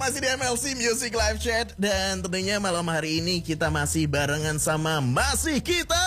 masih di MLC Music Live Chat. Dan tentunya malam hari ini kita masih barengan sama Masih Kita.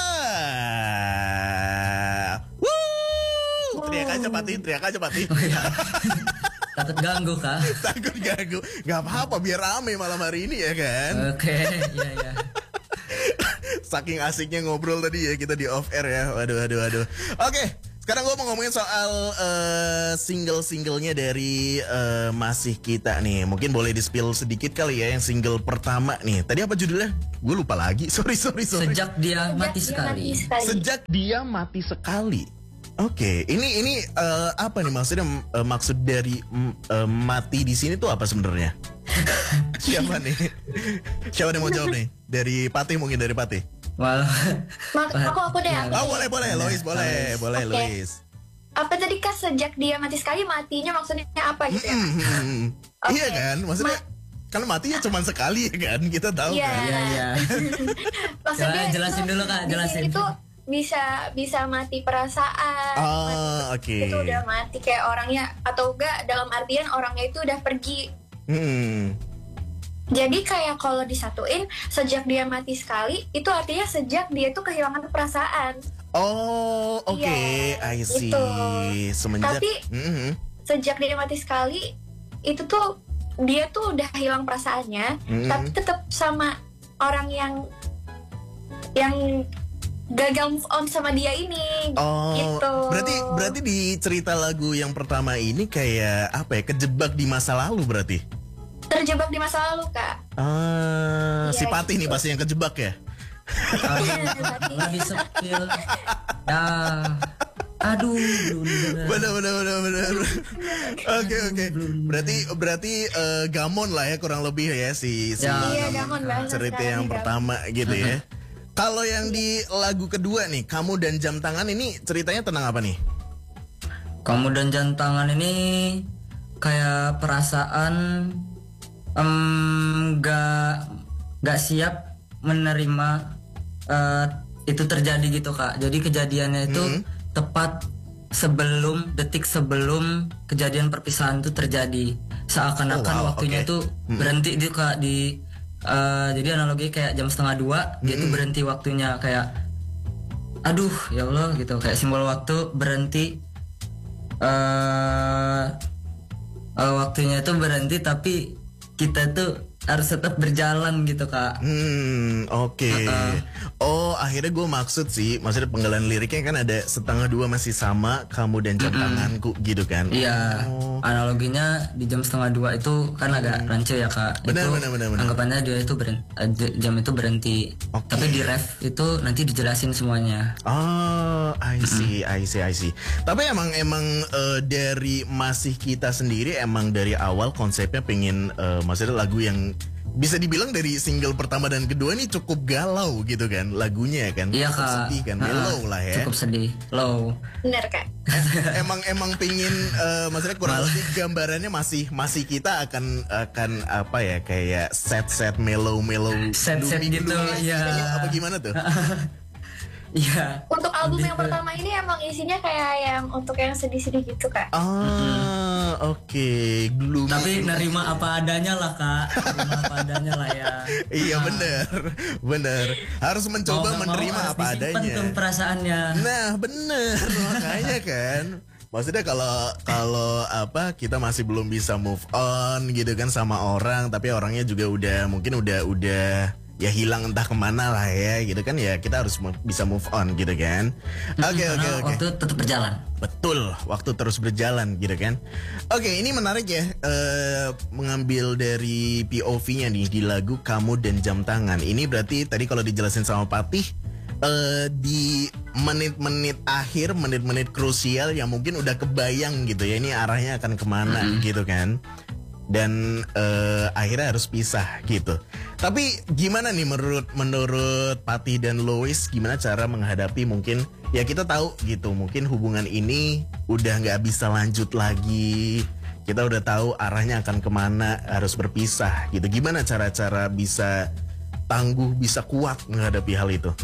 Woo! Teriak aja Pati. Takut ganggu kak? Takut ganggu. Gak apa-apa, biar rame malam hari ini ya kan. Oke, iya. Saking asiknya ngobrol tadi ya, kita di off air ya. Waduh. Oke, sekarang gue mau ngomongin soal single-singlenya dari Masih Kita nih. Mungkin boleh di-spill sedikit kali ya yang single pertama nih. Tadi apa judulnya? Gue lupa lagi. Sorry. Sejak Dia Mati Sekali. Sejak Dia Mati Sekali. Oke, ini apa nih maksudnya? Maksud dari mati di sini tuh apa sebenarnya? Siapa nih? Siapa yang mau jawab nih? Dari Pati mungkin, dari Pati. Aku deh. Boleh. Lois boleh. Okay. Lois. Apa tadi Kak, sejak dia mati sekali, matinya maksudnya apa gitu ya? Okay. Iya kan? Maksudnya kan matinya cuma sekali ya kan? Kita tahu kan. Iya. Maksudnya jelasin dulu Kak, jelasin. Itu bisa mati perasaan. Oke. Itu udah mati kayak orangnya, atau enggak dalam artian orangnya itu udah pergi. Jadi kayak kalau disatuin, sejak dia mati sekali, itu artinya sejak dia tuh kehilangan perasaan. Oh, oke. Yeah, I see. gitu. Semenjak Tapi sejak dia mati sekali, itu tuh dia tuh udah hilang perasaannya, tapi tetap sama orang yang gagal move on sama dia ini. Gitu. Berarti di cerita lagu yang pertama ini kayak apa ya? Kejebak di masa lalu berarti. Terjebak di masa lalu, Kak. Si Pati gitu. nih pasti yang kejebak ya. Lebih sepil. Aduh. Bener. Oke. Berarti gamon lah ya kurang lebih ya si Iya, gamon banget. cerita yang pertama gitu ya. Kalau yang di lagu kedua nih, Kamu dan Jam Tangan ini ceritanya tentang apa nih? Kamu dan Jam Tangan ini kayak perasaan gak siap menerima itu terjadi gitu Kak. Jadi kejadiannya itu tepat detik sebelum kejadian perpisahan itu terjadi. Seakan-akan waktunya itu berhenti di Kak jadi analogi kayak jam 1:30 dia tuh berhenti waktunya, kayak aduh ya Allah gitu, kayak simbol waktu berhenti, waktunya itu berhenti tapi kita tuh harus tetap berjalan gitu Kak. Oke. Oh, akhirnya gue maksudnya penggalan liriknya kan ada 1:30 masih sama, kamu dan jam tanganku gitu kan. Iya. Analoginya di jam 1:30 itu kan agak rancu ya Kak. Benar. Anggapannya dia itu jam itu berhenti. Okay. Tapi di ref itu nanti dijelasin semuanya. Oh, I see. Tapi emang dari Masih Kita sendiri emang dari awal konsepnya pengen maksudnya lagu yang bisa dibilang dari single pertama dan kedua ini cukup galau gitu kan lagunya kan. Iya cukup Kak. sedih kan, mellow lah ya. Cukup sedih, low. Bener Kak. emang pengen maksudnya kurang lebih gambarannya masih kita akan apa ya, kayak sad mellow sad gitu ya. Apa gimana tuh? Iya. Untuk album yang pertama ini emang isinya kayak yang untuk yang sedih-sedih gitu Kak. Oke. Gloomy. Tapi nerima apa adanya lah Kak. Nerima apa adanya lah ya. Iya bener. Harus mencoba menerima apa adanya. Tuh perasaannya. Nah bener, makanya kan. Maksudnya kalau apa, kita masih belum bisa move on gitu kan sama orang, tapi orangnya juga udah ya hilang entah kemana lah ya gitu kan, ya kita harus bisa move on gitu kan. Oke. Waktu tetap berjalan. Betul, waktu terus berjalan gitu kan. Oke, ini menarik ya, mengambil dari POV-nya nih di lagu Kamu dan Jam Tangan. Ini berarti tadi kalau dijelasin sama Patih, di menit-menit akhir, menit-menit krusial yang mungkin udah kebayang gitu ya, ini arahnya akan kemana gitu kan. Dan akhirnya harus pisah gitu. Tapi gimana nih menurut Patih dan Lois, gimana cara menghadapi mungkin ya kita tahu gitu, mungkin hubungan ini udah nggak bisa lanjut lagi, kita udah tahu arahnya akan kemana, harus berpisah gitu. Gimana cara-cara bisa tangguh, bisa kuat menghadapi hal itu?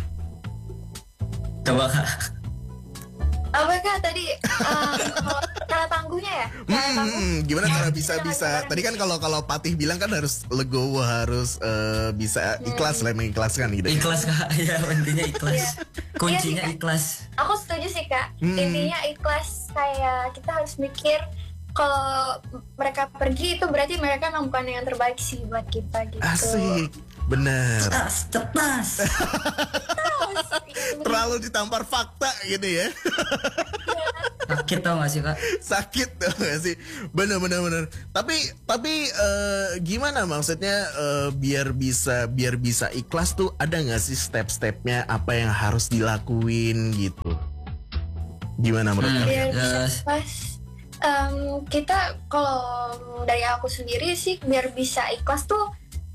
Coba Kak. Apa Kak tadi cara tangguhnya ya? Kayak kamu Gimana cara kita bisa nggak sabaran. tadi kan kalau Patih bilang kan harus legowo, harus bisa ikhlas lah, mengikhlaskan gitu. Ikhlas kak, ya intinya ikhlas. Iya. Kuncinya Iya sih, Kak. ikhlas. Aku setuju sih kak. Intinya ikhlas, kayak kita harus mikir kalau mereka pergi itu berarti mereka memang bukan yang terbaik sih buat kita gitu. Asik, bener. Cetas. Terlalu ditampar fakta gitu ya. Sakit tau gak sih kak? Sakit tuh gak sih? Bener. Tapi gimana maksudnya biar bisa ikhlas tuh ada nggak sih step-stepnya apa yang harus dilakuin gitu? Gimana menurut kamu? Biar bisa Yes. ikhlas. Kita kalau dari aku sendiri sih biar bisa ikhlas tuh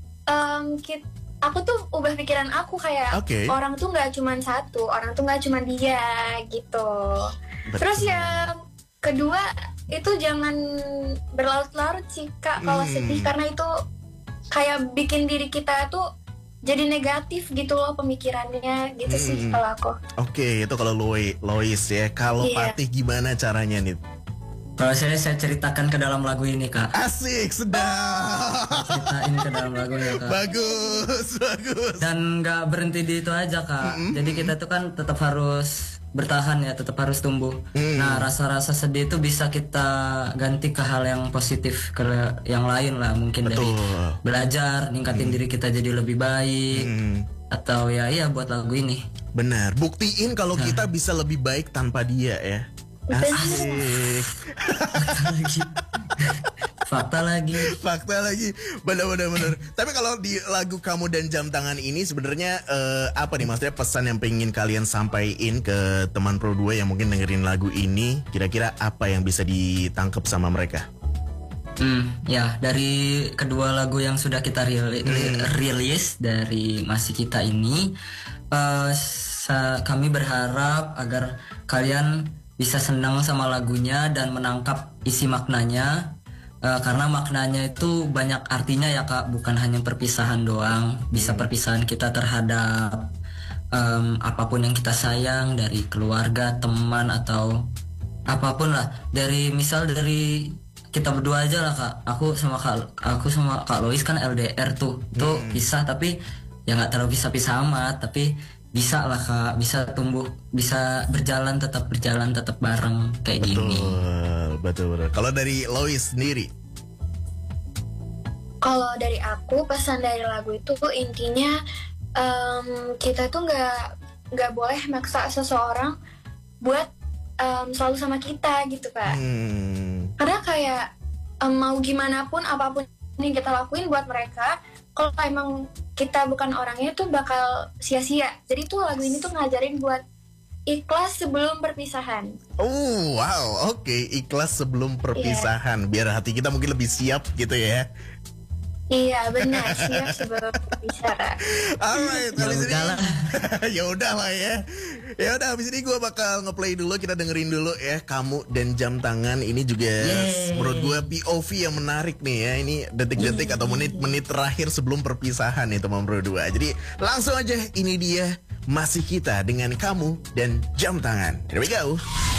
aku tuh ubah pikiran aku kayak Oke. orang tuh nggak cuma satu, orang tuh nggak cuma dia gitu. Betul. Terus yang kedua itu jangan berlarut-larut sih kak kalau sedih, karena itu kayak bikin diri kita tuh jadi negatif gitu loh pemikirannya gitu sih kalau aku. Oke, itu kalau Lois ya. Kalau Iya. Patih gimana caranya nih? Kalau saya ceritakan ke dalam lagu ini kak. Asik, sedap. Ceritain ke dalam lagunya kak. Bagus. Dan nggak berhenti di itu aja kak. Jadi kita tuh kan tetap harus bertahan ya, tetap harus tumbuh. Nah rasa-rasa sedih itu bisa kita ganti ke hal yang positif, ke yang lain lah, mungkin dari Betul. belajar, ningkatin diri kita jadi lebih baik, atau ya iya buat lagu ini. Benar. Buktiin kalau kita bisa lebih baik tanpa dia ya. Asik. Fakta lagi. Fakta lagi. Bener. Tapi kalau di lagu Kamu dan Jam Tangan ini sebenarnya apa nih maksudnya pesan yang pengen kalian sampaikan ke teman Pro 2 yang mungkin dengerin lagu ini? Kira-kira apa yang bisa ditangkap sama mereka? Ya dari kedua lagu yang sudah kita rilis dari Masih Kita ini, kami berharap agar kalian bisa senang sama lagunya dan menangkap isi maknanya, karena maknanya itu banyak artinya ya kak, bukan hanya perpisahan doang. Bisa perpisahan kita terhadap apapun yang kita sayang, dari keluarga, teman, atau apapun lah. Dari misal dari kita berdua aja lah kak, aku sama kak Lois kan LDR tuh pisah, tapi ya nggak terlalu pisah amat, tapi bisa lah kak, bisa tumbuh, bisa tetap berjalan tetap bareng kayak gini. Betul. Kalau dari Lois sendiri? Kalau dari aku pesan dari lagu itu intinya kita tuh nggak boleh maksa seseorang buat selalu sama kita gitu kak. Karena kayak mau gimana pun apapun yang kita lakuin buat mereka, kalau emang kita bukan orangnya tuh bakal sia-sia. Jadi tuh lagu ini tuh ngajarin buat ikhlas sebelum perpisahan. Oh wow, oke. Ikhlas sebelum perpisahan. Biar hati kita mungkin lebih siap gitu ya. Iya benar, siap sebelum berbicara. Alright, Ya habis ini udahlah. ya udahlah ya. Ya udah, habis ini gue bakal ngeplay dulu, kita dengerin dulu ya Kamu dan Jam Tangan. Ini juga menurut gue POV yang menarik nih ya. Ini detik-detik atau menit-menit terakhir sebelum perpisahan nih teman Pro 2. Jadi langsung aja, ini dia Masih Kita dengan Kamu dan Jam Tangan. Here we go.